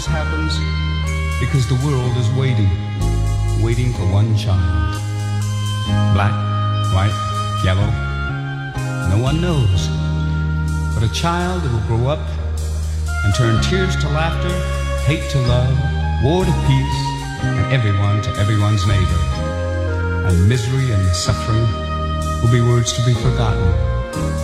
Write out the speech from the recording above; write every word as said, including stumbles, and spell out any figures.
this happens because the world is waiting, waiting for one child. Black, white, yellow, no one knows. But a child that will grow up and turn tears to laughter, hate to love, war to peace, and everyone to everyone's neighbor. And misery and suffering will be words to be forgotten.